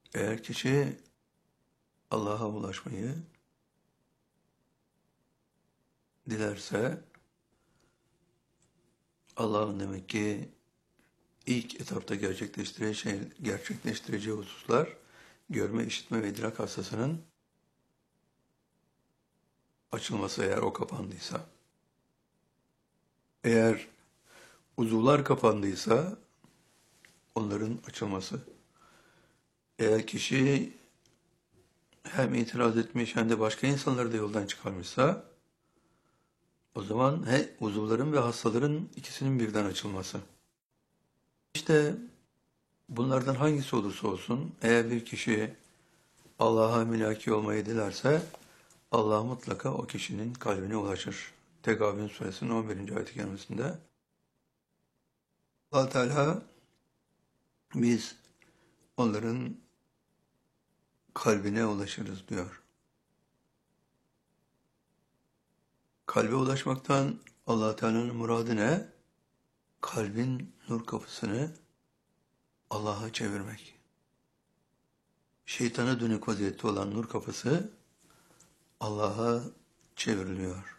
Eğer kişi Allah'a ulaşmayı dilerse, Allah'ın demek ki ilk etapta gerçekleştireceği hususlar, görme, işitme ve idrak hassasının açılması, eğer o kapandıysa. Eğer uzuvlar kapandıysa, onların açılması. Eğer kişi hem itiraz etmiş hem de başka insanları da yoldan çıkarmışsa, o zaman uzuvların ve hassaların ikisinin birden açılması. İşte bunlardan hangisi olursa olsun, eğer bir kişi Allah'a mülaki olmayı dilerse, Allah mutlaka o kişinin kalbine ulaşır. Tegabün suresinin 11. ayet-i kerimesinde Allah Teala, biz onların kalbine ulaşırız diyor. Kalbe ulaşmaktan Allah Teala'nın muradı ne? Kalbin nur kapısını Allah'a çevirmek. Şeytana dönük vaziyette olan nur kapısı Allah'a çevriliyor.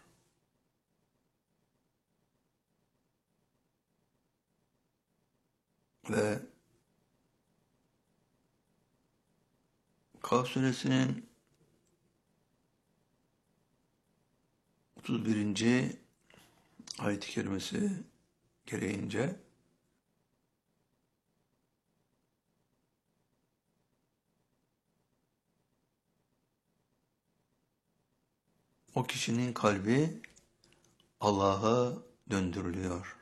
Ve Kaf suresinin 31. ayet-i kerimesi gereğince o kişinin kalbi Allah'a döndürülüyor.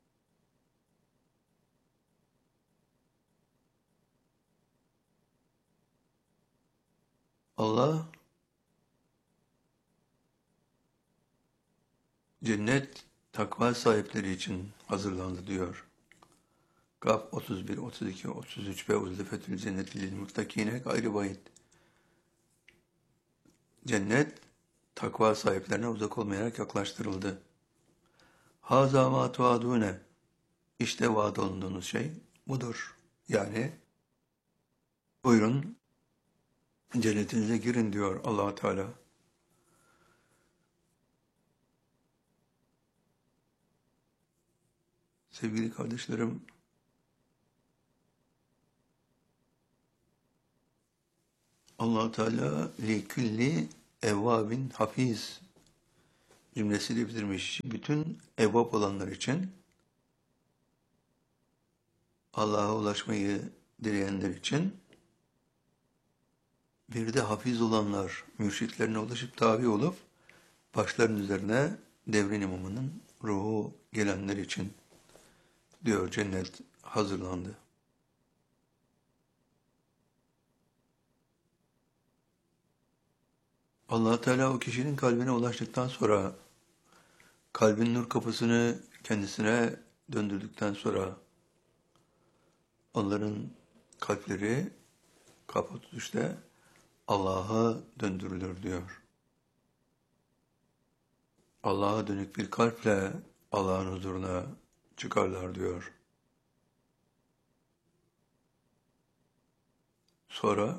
Allah cennet takva sahipleri için hazırlandı diyor. Kaf 31, 32, 33 ve uzlefetül cenneti lil muttakine gayri bayit. Cennet takva sahiplerine uzak olmayarak yaklaştırıldı. Haza ma tuadune. İşte vaad olunduğunuz şey budur. Yani buyurun cennetinize girin diyor Allah Teala. Sevgili kardeşlerim, Allah Teala li külli evvabin hafiz cümlesiyle bitirmiş. Bütün evvab olanlar için, Allah'a ulaşmayı dileyenler için, bir de hafiz olanlar, mürşitlerine ulaşıp tabi olup başların üzerine devrin imamının ruhu gelenler için diyor, cennet hazırlandı. Allah Teala o kişinin kalbine ulaştıktan sonra, kalbin nur kapısını kendisine döndürdükten sonra, onların kalpleri kapı tutuşta Allah'a döndürülür diyor. Allah'a dönük bir kalple Allah'ın huzuruna çıkarlar diyor. Sonra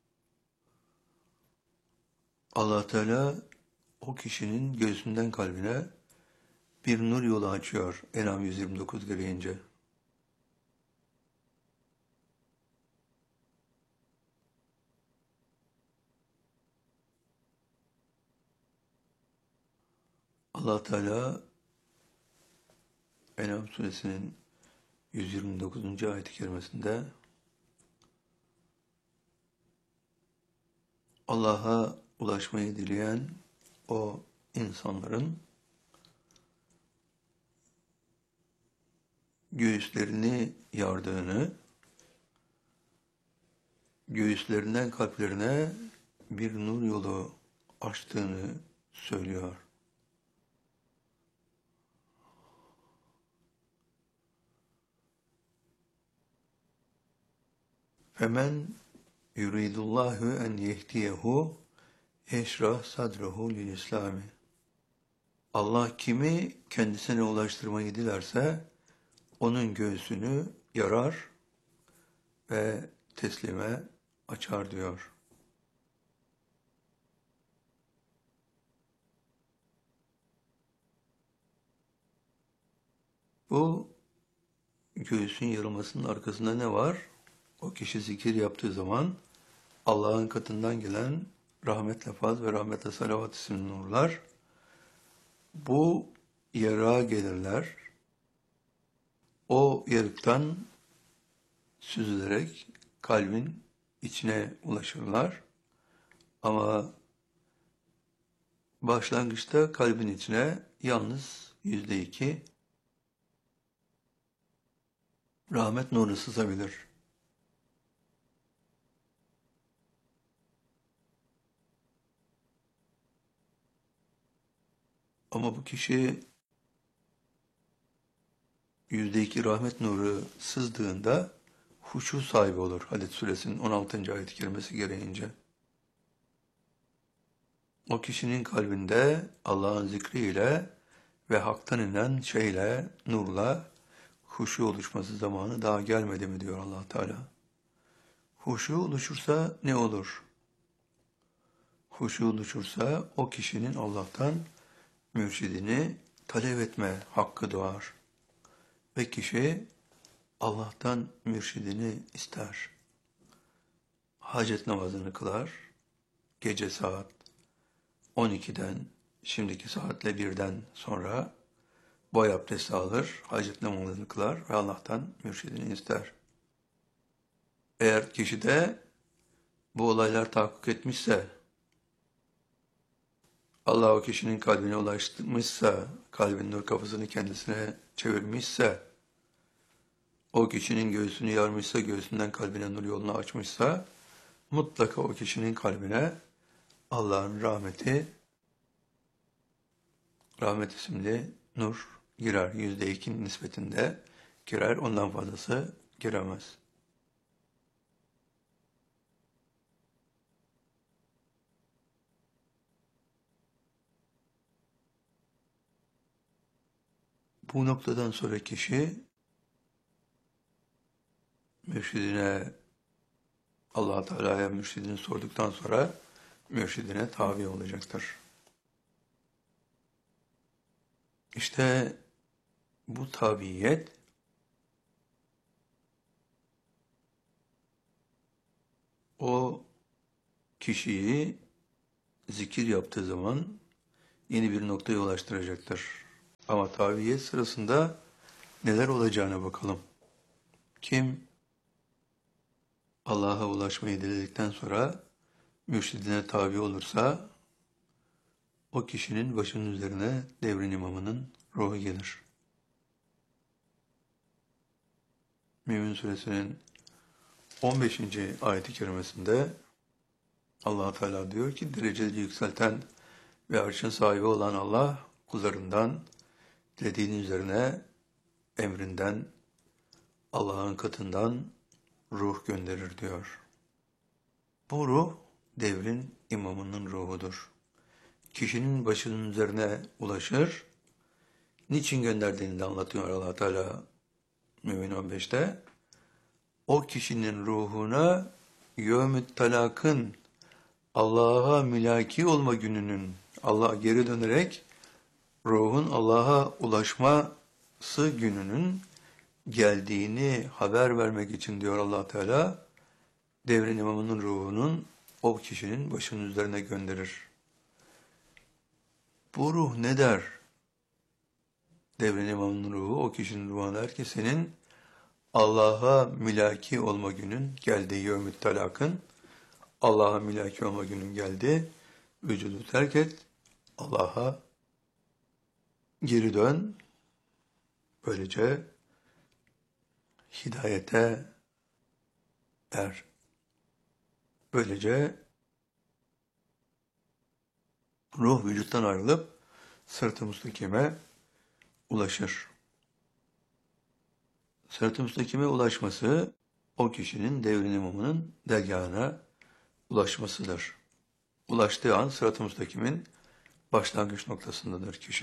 Allah Teala o kişinin göğsünden kalbine bir nur yolu açıyor En'am 129 gereğince. Allah Teala En'am suresinin 129. ayet-i kerimesinde Allah'a ulaşmayı dileyen o insanların göğüslerini yardığını, göğüslerinden kalplerine bir nur yolu açtığını söylüyor. Femen yuridullahu en yehdiyehu yeşrah sadruhu lil İslami. Allah kimi kendisine ulaştırmayı dilerse onun göğsünü yarar ve teslime açar diyor. Bu göğsün yarılmasının arkasında ne var? O kişi zikir yaptığı zaman Allah'ın katından gelen rahmetle faz ve rahmetle salavat isimli nurlar bu yarığa gelirler. O yarıktan süzülerek kalbin içine ulaşırlar. Ama başlangıçta kalbin içine yalnız %2 rahmet nuru sızabilir. Ama bu kişi %2 rahmet nuru sızdığında huşu sahibi olur. Hadid suresinin 16. ayet-i kerimesi gereğince. O kişinin kalbinde Allah'ın zikriyle ve haktan inen şeyle, nurla huşu oluşması zamanı daha gelmedi mi diyor Allah Teala. Huşu oluşursa ne olur? Huşu oluşursa o kişinin Allah'tan mürşidini talep etme hakkı doğar. Ve kişi Allah'tan mürşidini ister. Hacet namazını kılar. Gece saat 12'den, şimdiki saatle 1'den sonra boy abdesti alır, hacet namazını kılar ve Allah'tan mürşidini ister. Eğer kişide bu olaylar tahakkuk etmişse, Allah o kişinin kalbine ulaştırmışsa, kalbin nur kapısını kendisine çevirmişse, o kişinin göğsünü yarmışsa, göğsünden kalbine nur yolunu açmışsa, mutlaka o kişinin kalbine Allah'ın rahmet isimli nur girer. %2 nispetinde girer, ondan fazlası giremez. Bu noktadan sonra kişi mürşidine, Allah Teala'ya mürşidini sorduktan sonra mürşidine tabi olacaktır. İşte bu tabiyet o kişiyi zikir yaptığı zaman yeni bir noktaya ulaştıracaktır. Ama tabiyet sırasında neler olacağına bakalım. Kim Allah'a ulaşmayı diledikten sonra mürşidine tabi olursa o kişinin başının üzerine devrin imamının ruhu gelir. Mümin Suresinin 15. ayet-i kerimesinde Allah Teala diyor ki dereceleri yükselten ve arşın sahibi olan Allah kullarından dilediğinin üzerine emrinden Allah'ın katından ruh gönderir diyor. Bu ruh devrin imamının ruhudur. Kişinin başının üzerine ulaşır. Niçin gönderdiğini de anlatıyor Allah Teala Mümin 15'te. O kişinin ruhuna yevmü't talakın, Allah'a mülaki olma gününün, Allah'a geri dönerek ruhun Allah'a ulaşması gününün geldiğini haber vermek için diyor Allah Teala, devrin imamının ruhunun o kişinin başının üzerine gönderir. Bu ruh ne der? Devrin imamının ruhu o kişinin ruhuna der ki senin Allah'a mülaki olma günün geldi, yevmü't talakın, Allah'a mülaki olma günün geldi, vücudu terk et, Allah'a geri dön, böylece hidayete er. Böylece ruh vücuttan ayrılıp sırat-ı müstakime ulaşır. Sırat-ı müstakime ulaşması o kişinin devrin imamının dergâhına ulaşmasıdır. Ulaştığı an sırat-ı müstakimin başlangıç noktasındadır kişi.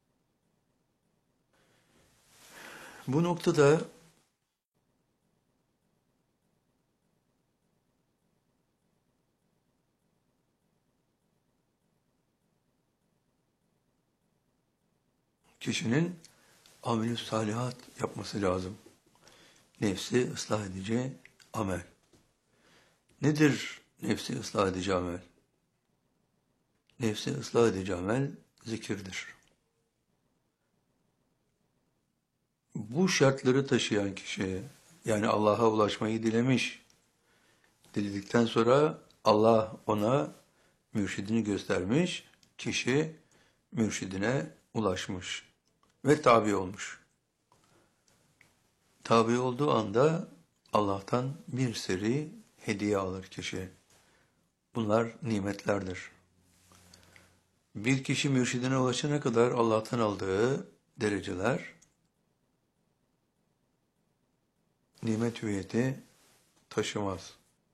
Bu noktada kişinin amel-i salihat yapması lazım. Nefsi ıslah edici amel. Nedir nefsi ıslah edici amel? Nefsi ıslah edici amel zikirdir. Bu şartları taşıyan kişi, yani Allah'a ulaşmayı dilemiş, diledikten sonra Allah ona mürşidini göstermiş, kişi mürşidine ulaşmış ve tabi olmuş. Tabi olduğu anda Allah'tan bir seri hediye alır kişi. Bunlar nimetlerdir. Bir kişi mürşidine ulaşana kadar Allah'tan aldığı dereceler, nimet hüviyeti taşımaz.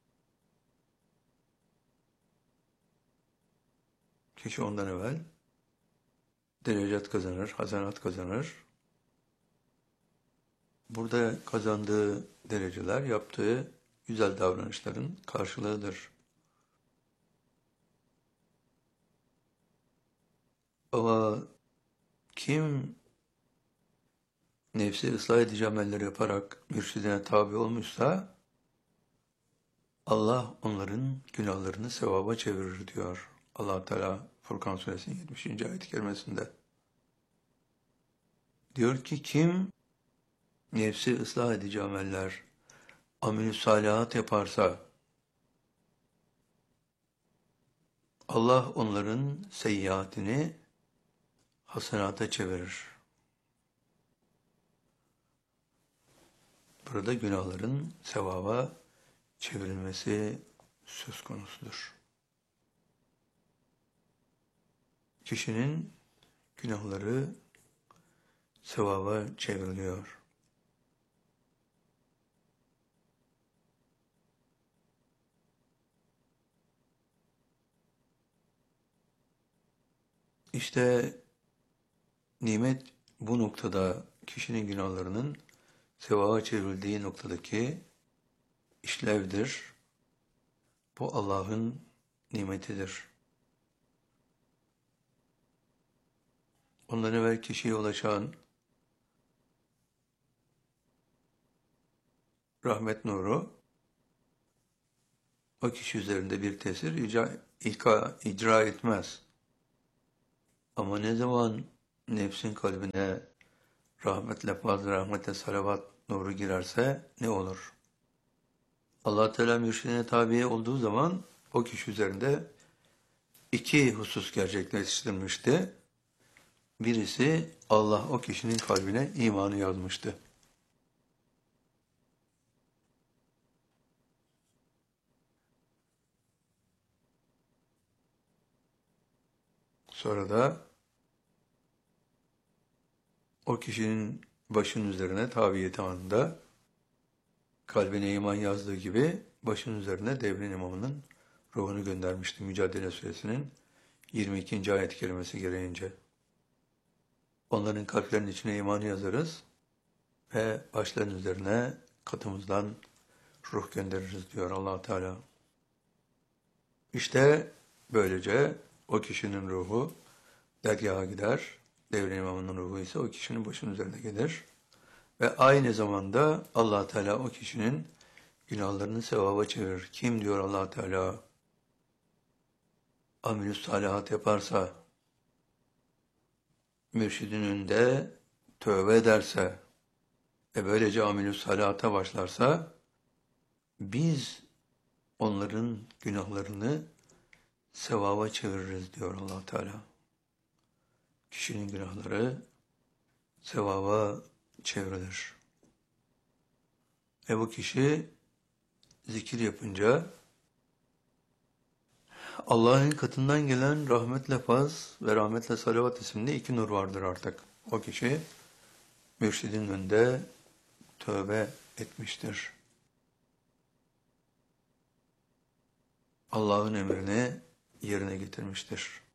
Kişi ondan evvel derecat kazanır, hasenat kazanır. Burada kazandığı dereceler, yaptığı güzel davranışların karşılığıdır. Ama kim nefsi ıslah edici ameller yaparak mürşidine tabi olmuşsa, Allah onların günahlarını sevaba çevirir diyor Allah Teala Furkan Suresinin 70. ayet-i kerimesinde. Diyor ki kim nefsi ıslah edici ameller, amel-i salihat yaparsa, Allah onların seyyiatini hasenata çevirir. Burada günahların sevaba çevrilmesi söz konusudur. Kişinin günahları sevaba çevriliyor. İşte nimet bu noktada kişinin günahlarının sevaba çevrildiği noktadaki işlevdir. Bu Allah'ın nimetidir. Ondan evvel kişiye ulaşan rahmet nuru o kişi üzerinde bir tesir icra etmez. Ama ne zaman nefsin kalbine rahmetle fazla, rahmetle salavat nuru girerse ne olur? Allah Teala mürşidine tabi olduğu zaman o kişi üzerinde iki husus gerçekleştirmişti. Birisi Allah o kişinin kalbine imanı yazmıştı. Sonra da o kişinin başın üzerine tabiyeti anında kalbine iman yazdığı gibi başın üzerine devrin imamının ruhunu göndermişti Mücadele Suresinin 22. ayet-i kerimesi gereğince. Onların kalplerinin içine iman yazarız ve başların üzerine katımızdan ruh göndeririz diyor Allah Teala. İşte böylece o kişinin ruhu dergaha gider, devrin imamının ruhu ise o kişinin başının üzerine gelir. Ve aynı zamanda Allah Teala o kişinin günahlarını sevaba çevirir. Kim diyor Allah Teala? Amel-i salihat yaparsa, mürşidin önünde tövbe ederse ve böylece amel-i salihata başlarsa, biz onların günahlarını sevaba çeviririz diyor Allah Teala. Kişinin günahları sevaba çevrilir. Ve bu kişi zikir yapınca Allah'ın katından gelen rahmetle faz ve rahmetle salavat isimli iki nur vardır artık. O kişi mürşidin önünde tövbe etmiştir. Allah'ın emrini yerine getirmiştir.